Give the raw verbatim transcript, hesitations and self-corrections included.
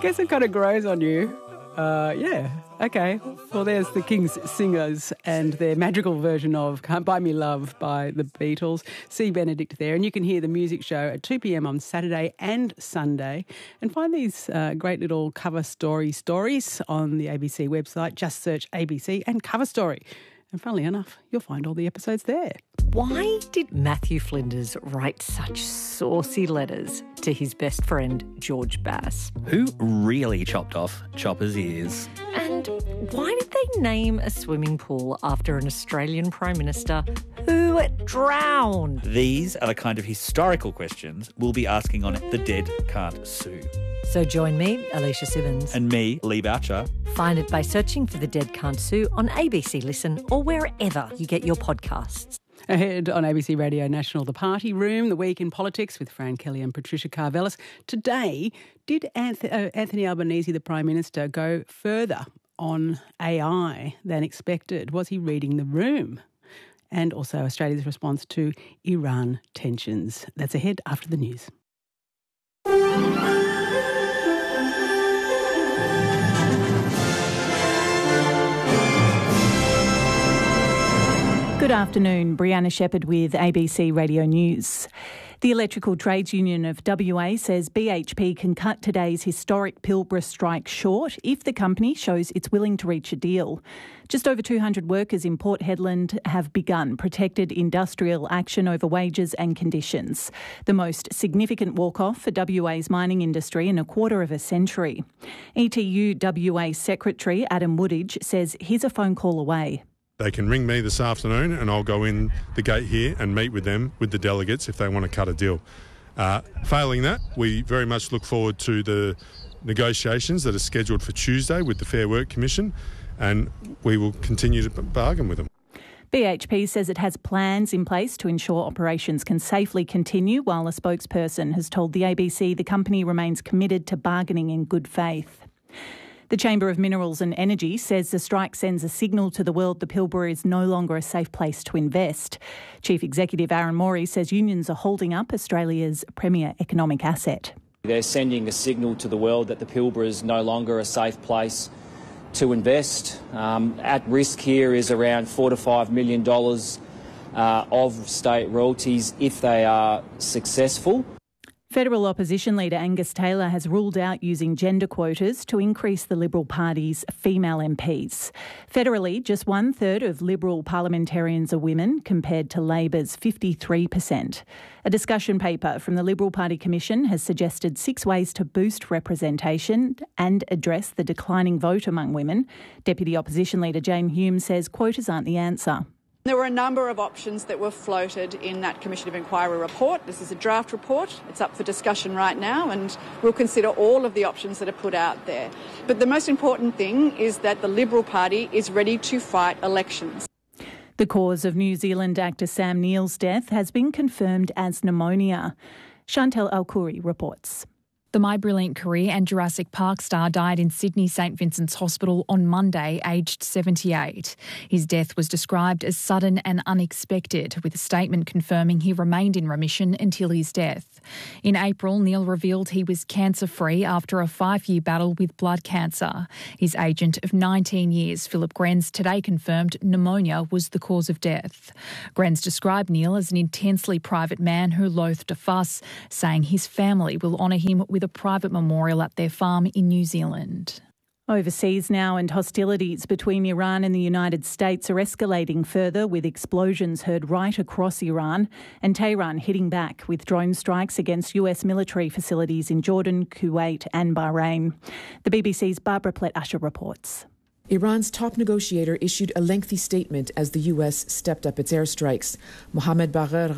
guess it kind of grows on you. Uh, yeah, okay. Well, there's the King's Singers and their magical version of Can't Buy Me Love by the Beatles. See Benedict there. And you can hear the music show at two p.m. on Saturday and Sunday. And find these uh, great little cover story stories on the A B C website. Just search A B C and Cover Story. And funnily enough, you'll find all the episodes there. Why did Matthew Flinders write such saucy letters to his best friend, George Bass? Who really chopped off Chopper's ears? And why did they name a swimming pool after an Australian Prime Minister who drowned? These are the kind of historical questions we'll be asking on The Dead Can't Sue. So join me, Alicia Simmons. And me, Lee Boucher. Find it by searching for The Dead Can't Sue on A B C Listen or wherever you get your podcasts. Ahead on A B C Radio National, The Party Room, The Week in Politics with Fran Kelly and Patricia Carvelis. Today, did Anth- uh, Anthony Albanese, the Prime Minister, go further on A I than expected? Was he reading the room? And also Australia's response to Iran tensions. That's ahead after the news. Good afternoon, Brianna Shepherd with A B C Radio News. The Electrical Trades Union of W A says B H P can cut today's historic Pilbara strike short if the company shows it's willing to reach a deal. Just over two hundred workers in Port Hedland have begun protected industrial action over wages and conditions, the most significant walk-off for W A's mining industry in a quarter of a century. E T U W A Secretary Adam Woodidge says he's a phone call away. They can ring me this afternoon and I'll go in the gate here and meet with them, with the delegates, if they want to cut a deal. Uh, failing that, we very much look forward to the negotiations that are scheduled for Tuesday with the Fair Work Commission, and we will continue to bargain with them. B H P says it has plans in place to ensure operations can safely continue, while a spokesperson has told the A B C the company remains committed to bargaining in good faith. The Chamber of Minerals and Energy says the strike sends a signal to the world the Pilbara is no longer a safe place to invest. Chief Executive Aaron Morey says unions are holding up Australia's premier economic asset. They're sending a signal to the world that the Pilbara is no longer a safe place to invest. Um, at risk here is around four to five million dollars uh, of state royalties if they are successful. Federal opposition leader Angus Taylor has ruled out using gender quotas to increase the Liberal Party's female M Ps. Federally, just one-third of Liberal parliamentarians are women, compared to Labor's fifty-three percent. A discussion paper from the Liberal Party Commission has suggested six ways to boost representation and address the declining vote among women. Deputy Opposition Leader Jane Hume says quotas aren't the answer. There were a number of options that were floated in that Commission of Inquiry report. This is a draft report. It's up for discussion right now, and we'll consider all of the options that are put out there. But the most important thing is that the Liberal Party is ready to fight elections. The cause of New Zealand actor Sam Neill's death has been confirmed as pneumonia. Chantel Alkuri reports. The My Brilliant Career and Jurassic Park star died in Sydney St Vincent's Hospital on Monday, aged seventy-eight. His death was described as sudden and unexpected, with a statement confirming he remained in remission until his death. In April, Neill revealed he was cancer-free after a five-year battle with blood cancer. His agent of nineteen years, Philip Grenz, today confirmed pneumonia was the cause of death. Grenz described Neill as an intensely private man who loathed a fuss, saying his family will honour him with a private memorial at their farm in New Zealand. Overseas now, and hostilities between Iran and the United States are escalating further, with explosions heard right across Iran, and Tehran hitting back with drone strikes against U S military facilities in Jordan, Kuwait and Bahrain. The B B C's Barbara Plett-Usher reports. Iran's top negotiator issued a lengthy statement as the U S stepped up its airstrikes. Mohammed Bagher